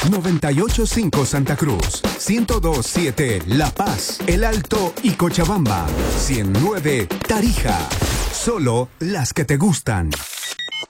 98.5 Santa Cruz, 102.7 La Paz, El Alto y Cochabamba, 109 Tarija. Solo las que te gustan.